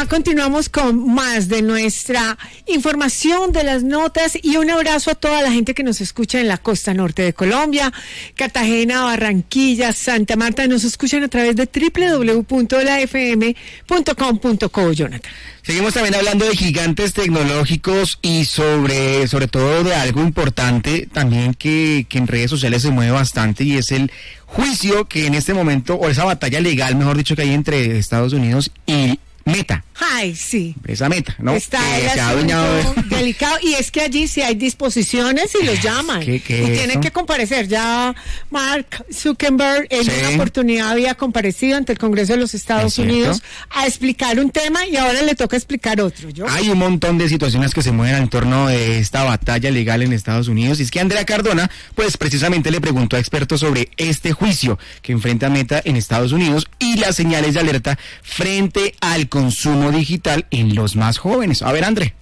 Ya continuamos con más de nuestra información, de las notas, y un abrazo a toda la gente que nos escucha en la costa norte de Colombia, Cartagena, Barranquilla, Santa Marta. Nos escuchan a través de www.lafm.com.co, Jonathan. Seguimos también hablando de gigantes tecnológicos y sobre todo de algo importante también que en redes sociales se mueve bastante, y es el juicio que en este momento, o esa batalla legal, mejor dicho, que hay entre Estados Unidos y Meta. Ay, sí. Empresa Meta, ¿no? Está el asunto delicado, y es que allí sí hay disposiciones y los llaman. ¿Qué y tienen que comparecer. Ya Mark Zuckerberg en una oportunidad había comparecido ante el Congreso de los Estados Unidos a explicar un tema, y ahora le toca explicar otro. Hay un montón de situaciones que se mueven en torno de esta batalla legal en Estados Unidos, y es que Andrea Cardona, pues precisamente le preguntó a expertos sobre este juicio que enfrenta Meta en Estados Unidos y las señales de alerta frente al consumo digital en los más jóvenes. A ver, André.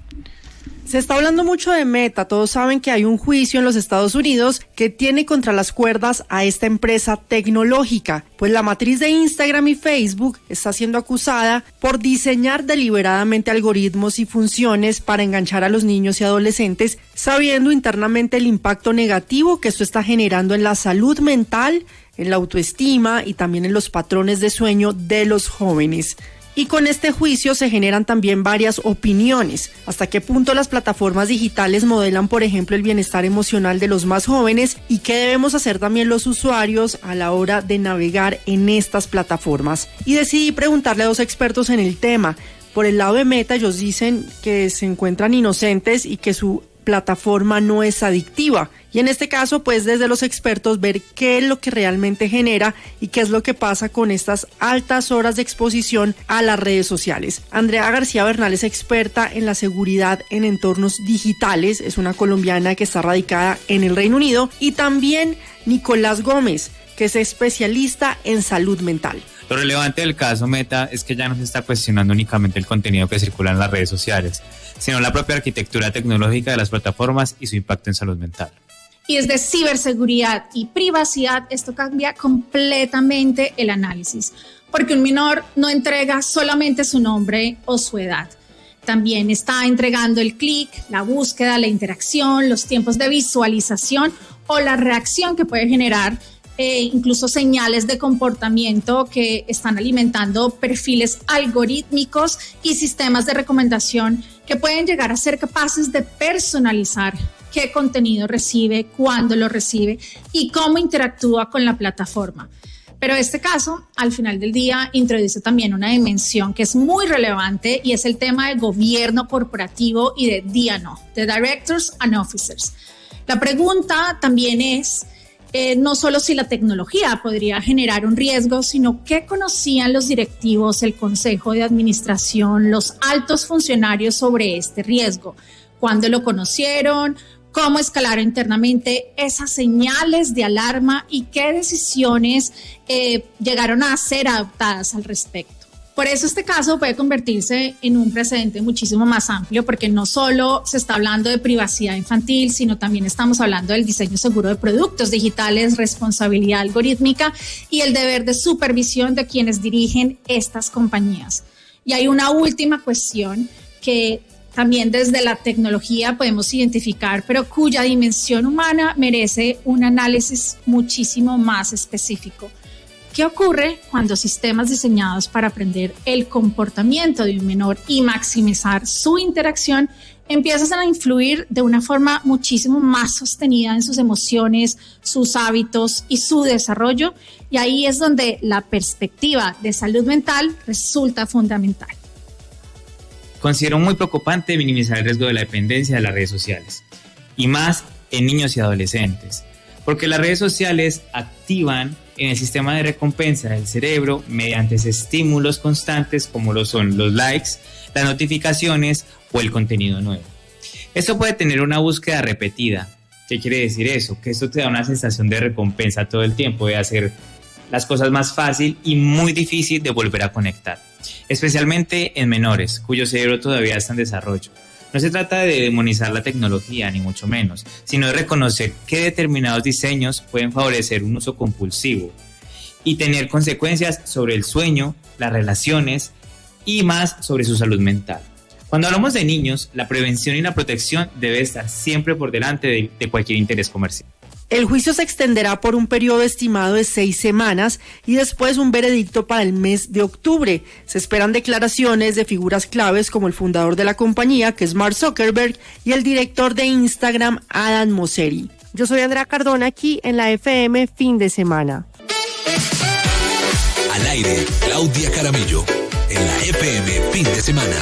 Se está hablando mucho de Meta. Todos saben que hay un juicio en los Estados Unidos que tiene contra las cuerdas a esta empresa tecnológica, pues la matriz de Instagram y Facebook está siendo acusada por diseñar deliberadamente algoritmos y funciones para enganchar a los niños y adolescentes, sabiendo internamente el impacto negativo que esto está generando en la salud mental, en la autoestima y también en los patrones de sueño de los jóvenes. Y con este juicio se generan también varias opiniones. ¿Hasta qué punto las plataformas digitales modelan, por ejemplo, el bienestar emocional de los más jóvenes? ¿Y qué debemos hacer también los usuarios a la hora de navegar en estas plataformas? Y decidí preguntarle a dos expertos en el tema. Por el lado de Meta, ellos dicen que se encuentran inocentes y que su plataforma no es adictiva. Y en este caso, pues desde los expertos ver qué es lo que realmente genera y qué es lo que pasa con estas altas horas de exposición a las redes sociales. Andrea García Bernal es experta en la seguridad en entornos digitales, es una colombiana que está radicada en el Reino Unido, y también Nicolás Gómez, que es especialista en salud mental. Lo relevante del caso Meta es que ya no se está cuestionando únicamente el contenido que circula en las redes sociales, sino la propia arquitectura tecnológica de las plataformas y su impacto en salud mental. Y desde ciberseguridad y privacidad, esto cambia completamente el análisis, porque un menor no entrega solamente su nombre o su edad. También está entregando el clic, la búsqueda, la interacción, los tiempos de visualización o la reacción que puede generar, incluso señales de comportamiento que están alimentando perfiles algorítmicos y sistemas de recomendación que pueden llegar a ser capaces de personalizar qué contenido recibe, cuándo lo recibe y cómo interactúa con la plataforma. Pero este caso, al final del día, introduce también una dimensión que es muy relevante, y es el tema del gobierno corporativo y de D&O, de Directors and Officers. La pregunta también es no solo si la tecnología podría generar un riesgo, sino qué conocían los directivos, el consejo de administración, los altos funcionarios sobre este riesgo, cuándo lo conocieron, cómo escalaron internamente esas señales de alarma y qué decisiones llegaron a ser adoptadas al respecto. Por eso este caso puede convertirse en un precedente muchísimo más amplio, porque no solo se está hablando de privacidad infantil, sino también estamos hablando del diseño seguro de productos digitales, responsabilidad algorítmica y el deber de supervisión de quienes dirigen estas compañías. Y hay una última cuestión que también desde la tecnología podemos identificar, pero cuya dimensión humana merece un análisis muchísimo más específico. ¿Qué ocurre cuando sistemas diseñados para aprender el comportamiento de un menor y maximizar su interacción empiezan a influir de una forma muchísimo más sostenida en sus emociones, sus hábitos y su desarrollo? Y ahí es donde la perspectiva de salud mental resulta fundamental. Considero muy preocupante minimizar el riesgo de la dependencia de las redes sociales, y más en niños y adolescentes, porque las redes sociales activan en el sistema de recompensa del cerebro mediante estímulos constantes como lo son los likes, las notificaciones o el contenido nuevo. Esto puede tener una búsqueda repetida. ¿Qué quiere decir eso? Que esto te da una sensación de recompensa todo el tiempo, de hacer las cosas más fácil y muy difícil de volver a conectar, especialmente en menores cuyo cerebro todavía está en desarrollo. No se trata de demonizar la tecnología, ni mucho menos, sino de reconocer que determinados diseños pueden favorecer un uso compulsivo y tener consecuencias sobre el sueño, las relaciones y más sobre su salud mental. Cuando hablamos de niños, la prevención y la protección debe estar siempre por delante de cualquier interés comercial. El juicio se extenderá por un periodo estimado de 6 semanas y después un veredicto para el mes de octubre. Se esperan declaraciones de figuras claves como el fundador de la compañía, que es Mark Zuckerberg, y el director de Instagram, Adam Mosseri. Yo soy Andrea Cardona, aquí en la FM Fin de Semana. Al aire, Claudia Caramillo, en la FM Fin de Semana.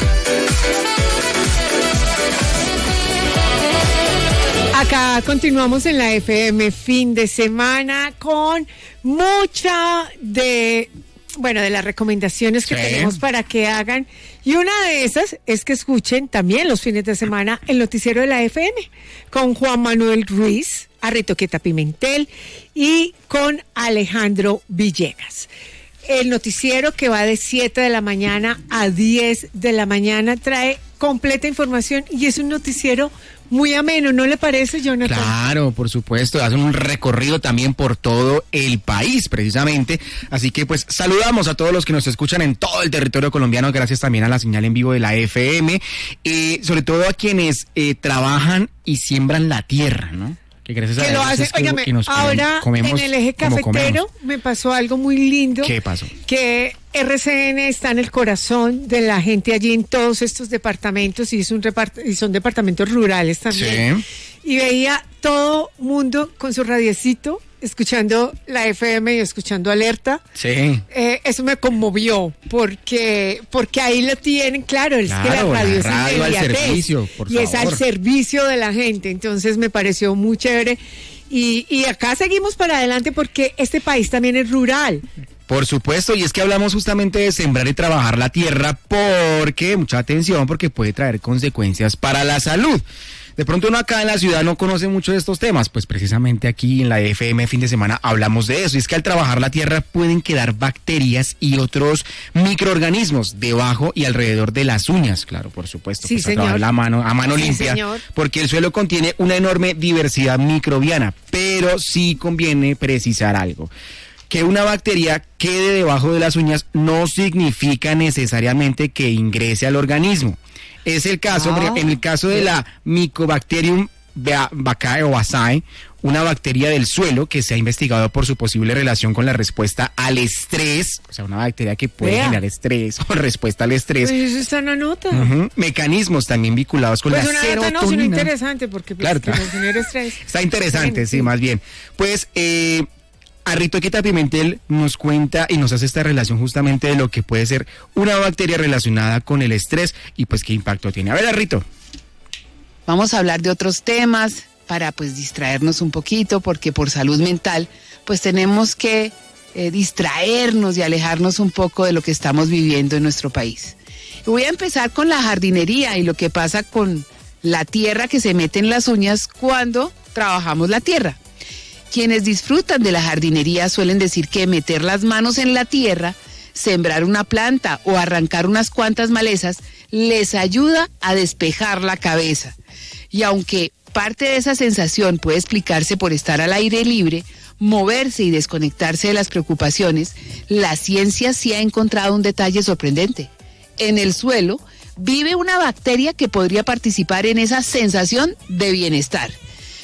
Acá continuamos en la FM Fin de Semana con mucha de las recomendaciones que tenemos para que hagan. Y una de esas es que escuchen también los fines de semana el noticiero de la FM con Juan Manuel Ruiz, Arritoqueta Pimentel y con Alejandro Villegas. El noticiero que va de 7 de la mañana a 10 de la mañana trae completa información y es un noticiero muy ameno, ¿no le parece, Jonathan? Claro, por supuesto, hacen un recorrido también por todo el país, precisamente. Así que, pues, saludamos a todos los que nos escuchan en todo el territorio colombiano, gracias también a la señal en vivo de la FM, sobre todo a quienes trabajan y siembran la tierra, ¿no? Que gracias a que lo hace, óigame, ahora comemos, en el eje cafetero me pasó algo muy lindo. ¿Qué pasó? Que RCN está en el corazón de la gente allí en todos estos departamentos y son departamentos rurales también. Sí. Y veía todo mundo con su radiecito escuchando la FM y escuchando Alerta. Sí. Eso me conmovió porque ahí lo tienen, claro, es que la radio es al servicio, por favor. Es al servicio de la gente, entonces me pareció muy chévere y acá seguimos para adelante porque este país también es rural. Por supuesto, y es que hablamos justamente de sembrar y trabajar la tierra porque, mucha atención, porque puede traer consecuencias para la salud. De pronto uno acá en la ciudad no conoce mucho de estos temas, pues precisamente aquí en la FM Fin de Semana hablamos de eso. Y es que al trabajar la tierra pueden quedar bacterias y otros microorganismos debajo y alrededor de las uñas, claro, por supuesto. Sí, pues señor. A trabajar a mano Sí, limpia, señor. porque el suelo contiene una enorme diversidad microbiana, pero sí conviene precisar algo. Que una bacteria quede debajo de las uñas no significa necesariamente que ingrese al organismo. Es el caso, en el caso de la Mycobacterium vaccae o vaccae, una bacteria del suelo que se ha investigado por su posible relación con la respuesta al estrés, o sea, una bacteria que puede generar estrés o respuesta al estrés. Pues eso está en la nota. Mecanismos también vinculados con la serotonina. Pues una nota no, sino interesante, porque pues, claro, que nos genera estrés. Está interesante, sí, más bien. Pues, Arritoqueta Pimentel nos cuenta y nos hace esta relación justamente de lo que puede ser una bacteria relacionada con el estrés y pues qué impacto tiene. A ver, Arrito. Vamos a hablar de otros temas para pues distraernos un poquito, porque por salud mental pues tenemos que distraernos y alejarnos un poco de lo que estamos viviendo en nuestro país. Y voy a empezar con la jardinería y lo que pasa con la tierra que se mete en las uñas cuando trabajamos la tierra. Quienes disfrutan de la jardinería suelen decir que meter las manos en la tierra, sembrar una planta o arrancar unas cuantas malezas les ayuda a despejar la cabeza. Y aunque parte de esa sensación puede explicarse por estar al aire libre, moverse y desconectarse de las preocupaciones, la ciencia sí ha encontrado un detalle sorprendente. En el suelo vive una bacteria que podría participar en esa sensación de bienestar.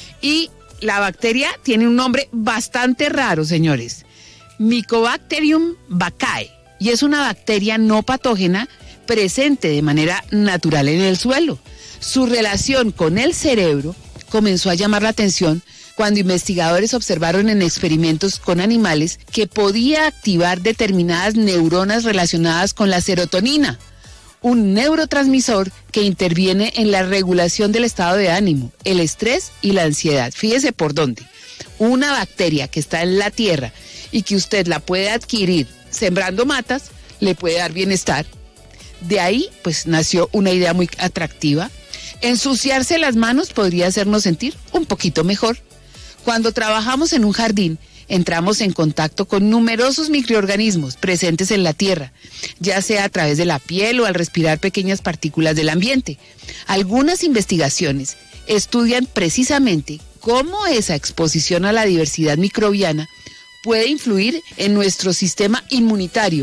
Y la bacteria tiene un nombre bastante raro, señores. Mycobacterium vaccae. Y es una bacteria no patógena presente de manera natural en el suelo. Su relación con el cerebro comenzó a llamar la atención cuando investigadores observaron en experimentos con animales que podía activar determinadas neuronas relacionadas con la serotonina, un neurotransmisor que interviene en la regulación del estado de ánimo, el estrés y la ansiedad. Fíjese por dónde. Una bacteria que está en la tierra y que usted la puede adquirir sembrando matas, le puede dar bienestar. De ahí, pues, nació una idea muy atractiva. Ensuciarse las manos podría hacernos sentir un poquito mejor. Cuando trabajamos en un jardín, entramos en contacto con numerosos microorganismos presentes en la tierra, ya sea a través de la piel o al respirar pequeñas partículas del ambiente. Algunas investigaciones estudian precisamente cómo esa exposición a la diversidad microbiana puede influir en nuestro sistema inmunitario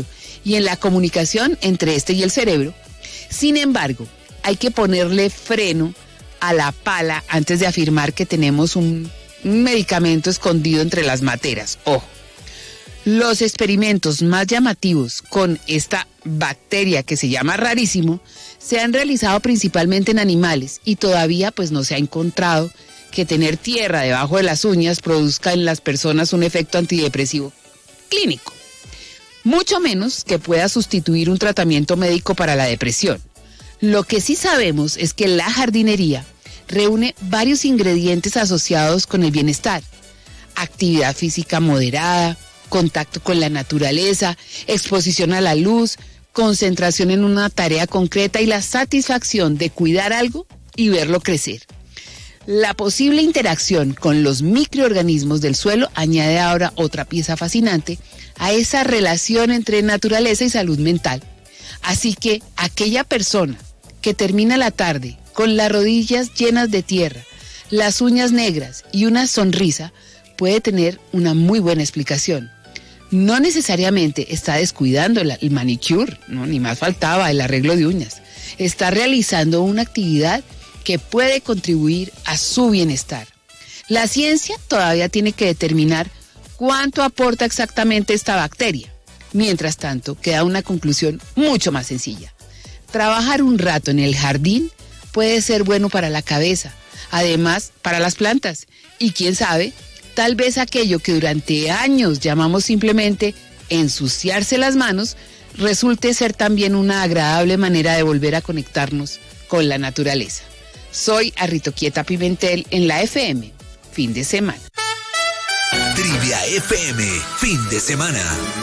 y en la comunicación entre este y el cerebro. Sin embargo, hay que ponerle freno a la pala antes de afirmar que tenemos un medicamento escondido entre las materas. Ojo, los experimentos más llamativos con esta bacteria que se llama rarísimo se han realizado principalmente en animales y todavía pues no se ha encontrado que tener tierra debajo de las uñas produzca en las personas un efecto antidepresivo clínico, mucho menos que pueda sustituir un tratamiento médico para la depresión. Lo que sí sabemos es que la jardinería reúne varios ingredientes asociados con el bienestar: actividad física moderada, contacto con la naturaleza, exposición a la luz, concentración en una tarea concreta y la satisfacción de cuidar algo y verlo crecer. La posible interacción con los microorganismos del suelo añade ahora otra pieza fascinante a esa relación entre naturaleza y salud mental. Así que aquella persona que termina la tarde con las rodillas llenas de tierra, las uñas negras y una sonrisa puede tener una muy buena explicación. No necesariamente está descuidando el manicure, ¿no? Ni más faltaba el arreglo de uñas. Está realizando una actividad que puede contribuir a su bienestar. La ciencia todavía tiene que determinar cuánto aporta exactamente esta bacteria. Mientras tanto, queda una conclusión mucho más sencilla. Trabajar un rato en el jardín puede ser bueno para la cabeza, además para las plantas. Y quién sabe, tal vez aquello que durante años llamamos simplemente ensuciarse las manos resulte ser también una agradable manera de volver a conectarnos con la naturaleza. Soy Arritoquieta Pimentel en la FM, fin de semana. Trivia FM, fin de semana.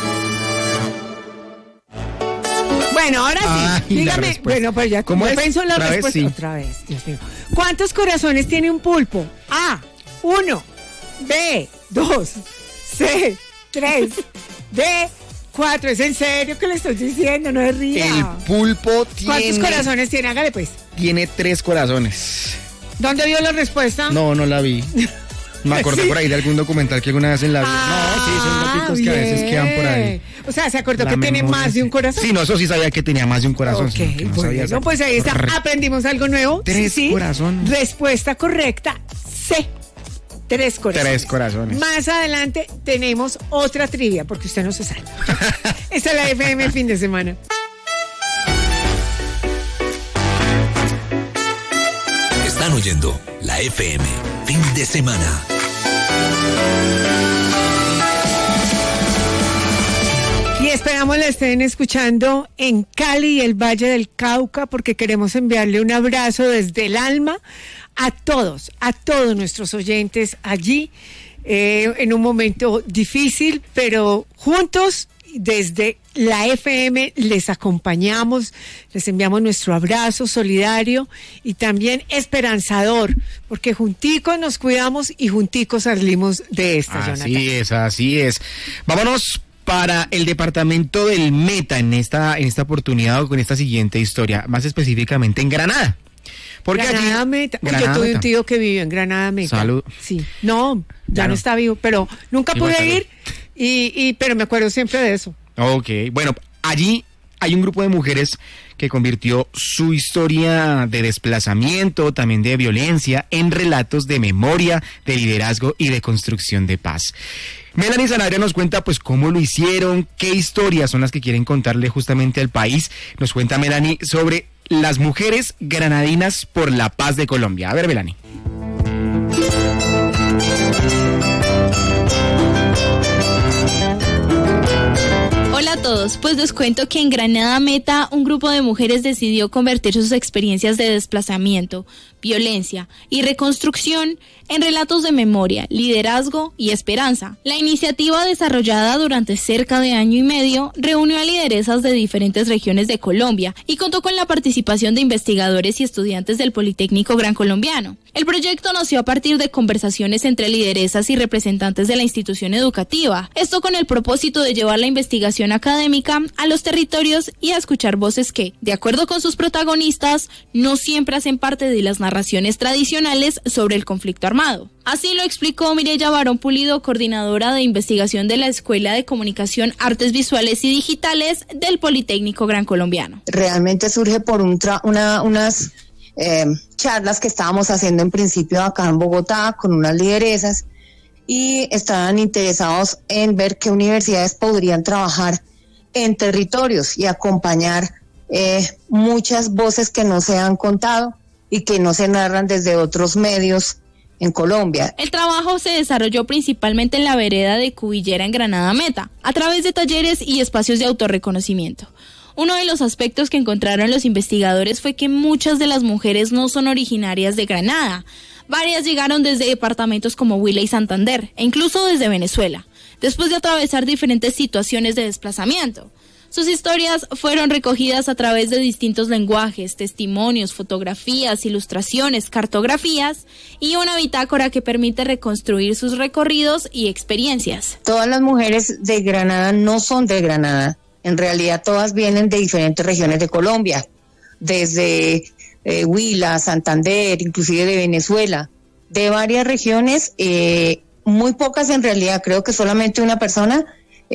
Bueno, ahora sí, dígame. Bueno, pues ya ¿cómo pensó la respuesta. Sí. Otra vez, Dios mío. ¿Cuántos corazones tiene un pulpo? A, 1, B, 2, C, 3, D, 4. ¿Es en serio que le estoy diciendo? No es ría. El pulpo tiene... ¿Cuántos corazones tiene? Hágale pues. Tiene 3 corazones. ¿Dónde vio la respuesta? No la vi. Me acordé ¿Sí? por ahí de algún documental que alguna vez en la vi. No, sí, son datos que a veces quedan por ahí. O sea, ¿se acordó La que tiene memoria, más de un corazón? Sí, no, eso sí sabía que tenía más de un corazón. Ok, sino que no sabía bueno, pues ahí está. Correcto. Aprendimos algo nuevo. 3 corazones. Respuesta correcta, C. 3 corazones. 3 corazones. Más adelante tenemos otra trivia, porque usted no se sabe. Esta es la FM el fin de semana. Están oyendo la FM, fin de semana. Y esperamos la estén escuchando en Cali y el Valle del Cauca, porque queremos enviarle un abrazo desde el alma a todos nuestros oyentes allí, en un momento difícil, pero juntos desde la FM les acompañamos, les enviamos nuestro abrazo solidario y también esperanzador, porque junticos nos cuidamos y junticos salimos de esta, Jonathan. Así es. Vámonos para el departamento del Meta en esta oportunidad con esta siguiente historia, más específicamente en Granada. Porque Granada allí, Meta. Granada Yo tuve Meta. un tío que vivió en Granada Meta. Salud. Sí. No, ya no está vivo, pero nunca Igual pude salud. ir, pero me acuerdo siempre de eso. Ok, bueno, allí hay un grupo de mujeres que convirtió su historia de desplazamiento, también de violencia, en relatos de memoria, de liderazgo y de construcción de paz. Melanie Sanabria nos cuenta pues cómo lo hicieron, qué historias son las que quieren contarle justamente al país. Nos cuenta Melanie sobre las mujeres granadinas por la paz de Colombia. A ver, Melanie. Hola a todos, pues les cuento que en Granada Meta un grupo de mujeres decidió convertir sus experiencias de desplazamiento, violencia y reconstrucción en relatos de memoria, liderazgo y esperanza. La iniciativa, desarrollada durante cerca de año y medio, reunió a lideresas de diferentes regiones de Colombia y contó con la participación de investigadores y estudiantes del Politécnico Gran Colombiano. El proyecto nació a partir de conversaciones entre lideresas y representantes de la institución educativa, esto con el propósito de llevar la investigación académica académica a los territorios y a escuchar voces que, de acuerdo con sus protagonistas, no siempre hacen parte de las narraciones tradicionales sobre el conflicto armado. Así lo explicó Mireya Barón Pulido, coordinadora de investigación de la Escuela de Comunicación, Artes Visuales y Digitales del Politécnico Gran Colombiano. Realmente surge por unas charlas que estábamos haciendo en principio acá en Bogotá con unas lideresas y estaban interesados en ver qué universidades podrían trabajar en territorios y acompañar muchas voces que no se han contado y que no se narran desde otros medios en Colombia. El trabajo se desarrolló principalmente en la vereda de Cubillera en Granada Meta, a través de talleres y espacios de autorreconocimiento. Uno de los aspectos que encontraron los investigadores fue que muchas de las mujeres no son originarias de Granada. Varias llegaron desde departamentos como Huila y Santander, e incluso desde Venezuela, después de atravesar diferentes situaciones de desplazamiento. Sus historias fueron recogidas a través de distintos lenguajes, testimonios, fotografías, ilustraciones, cartografías y una bitácora que permite reconstruir sus recorridos y experiencias. Todas las mujeres de Granada no son de Granada. En realidad todas vienen de diferentes regiones de Colombia, desde Huila, Santander, inclusive de Venezuela, de varias regiones, muy pocas en realidad, creo que solamente una persona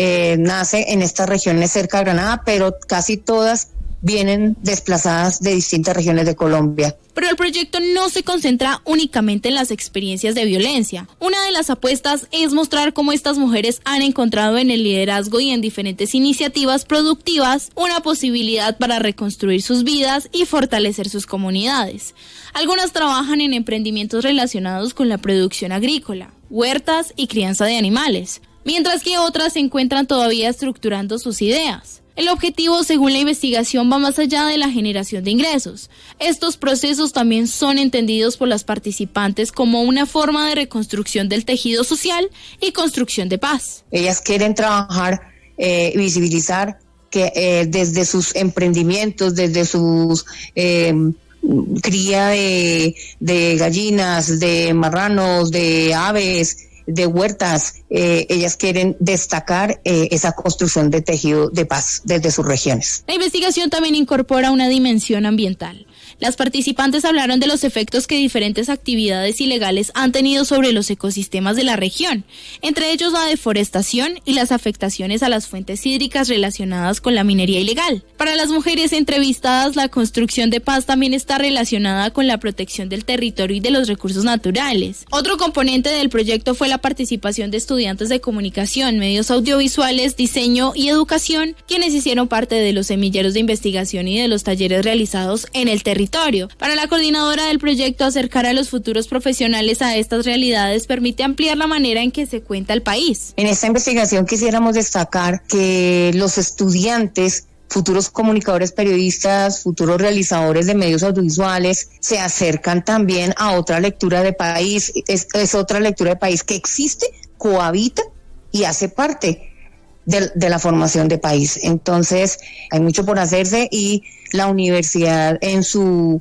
nace en estas regiones cerca de Granada, pero casi todas vienen desplazadas de distintas regiones de Colombia. Pero el proyecto no se concentra únicamente en las experiencias de violencia. Una de las apuestas es mostrar cómo estas mujeres han encontrado en el liderazgo y en diferentes iniciativas productivas una posibilidad para reconstruir sus vidas y fortalecer sus comunidades. Algunas trabajan en emprendimientos relacionados con la producción agrícola, huertas y crianza de animales, mientras que otras se encuentran todavía estructurando sus ideas. El objetivo, según la investigación, va más allá de la generación de ingresos. Estos procesos también son entendidos por las participantes como una forma de reconstrucción del tejido social y construcción de paz. Ellas quieren trabajar y visibilizar que desde sus emprendimientos, desde sus cría de gallinas, de marranos, de aves, de huertas, ellas quieren destacar esa construcción de tejido de paz desde sus regiones. La investigación también incorpora una dimensión ambiental. Las participantes hablaron de los efectos que diferentes actividades ilegales han tenido sobre los ecosistemas de la región, entre ellos la deforestación y las afectaciones a las fuentes hídricas relacionadas con la minería ilegal. Para las mujeres entrevistadas, la construcción de paz también está relacionada con la protección del territorio y de los recursos naturales. Otro componente del proyecto fue la participación de estudiantes de comunicación, medios audiovisuales, diseño y educación, quienes hicieron parte de los semilleros de investigación y de los talleres realizados en el territorio. Para la coordinadora del proyecto, acercar a los futuros profesionales a estas realidades permite ampliar la manera en que se cuenta el país. En esta investigación quisiéramos destacar que los estudiantes, futuros comunicadores, periodistas, futuros realizadores de medios audiovisuales, se acercan también a otra lectura de país. Es otra lectura de país que existe, cohabita y hace parte de la formación de país. Entonces, hay mucho por hacerse y la universidad en su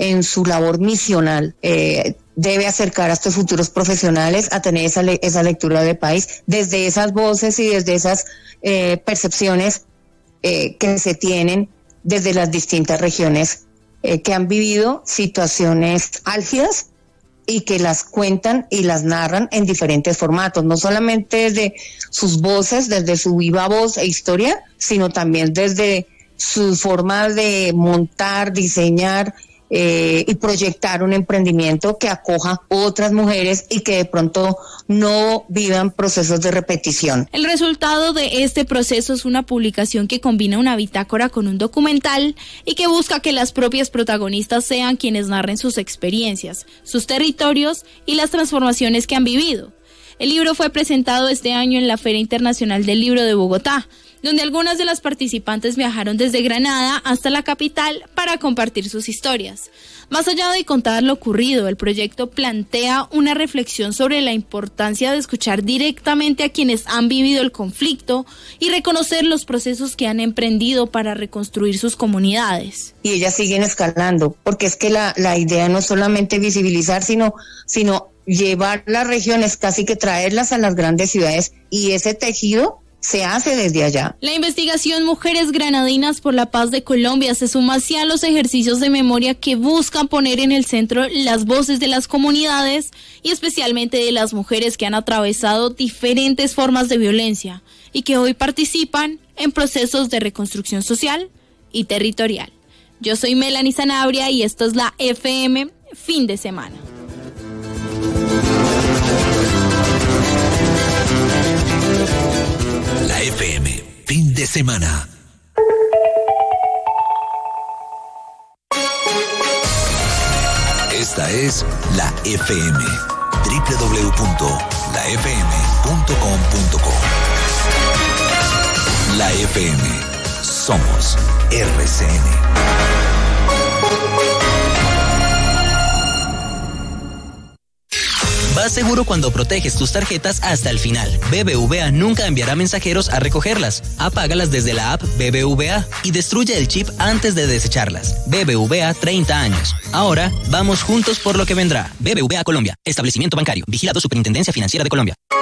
labor misional debe acercar a estos futuros profesionales a tener esa lectura de país desde esas voces y desde esas percepciones que se tienen desde las distintas regiones que han vivido situaciones álgidas y que las cuentan y las narran en diferentes formatos, no solamente desde sus voces, desde su viva voz e historia, sino también desde su forma de montar, diseñar y proyectar un emprendimiento que acoja otras mujeres y que de pronto no vivan procesos de repetición. El resultado de este proceso es una publicación que combina una bitácora con un documental y que busca que las propias protagonistas sean quienes narren sus experiencias, sus territorios y las transformaciones que han vivido. El libro fue presentado este año en la Feria Internacional del Libro de Bogotá, donde algunas de las participantes viajaron desde Granada hasta la capital para compartir sus historias. Más allá de contar lo ocurrido, el proyecto plantea una reflexión sobre la importancia de escuchar directamente a quienes han vivido el conflicto y reconocer los procesos que han emprendido para reconstruir sus comunidades. Y ellas siguen escalando, porque es que la idea no es solamente visibilizar, sino llevar las regiones, casi que traerlas a las grandes ciudades, y ese tejido se hace desde allá. La investigación Mujeres Granadinas por la Paz de Colombia se suma así a los ejercicios de memoria que buscan poner en el centro las voces de las comunidades y especialmente de las mujeres que han atravesado diferentes formas de violencia y que hoy participan en procesos de reconstrucción social y territorial. Yo soy Melanie Sanabria y esto es la FM Fin de Semana. La FM Fin de Semana. Esta es la FM. www.lafm.com.co. La FM. Somos RCN. Vas seguro cuando proteges tus tarjetas hasta el final. BBVA nunca enviará mensajeros a recogerlas. Apágalas desde la app BBVA y destruye el chip antes de desecharlas. BBVA 30 años. Ahora vamos juntos por lo que vendrá. BBVA Colombia. Establecimiento bancario. Vigilado Superintendencia Financiera de Colombia.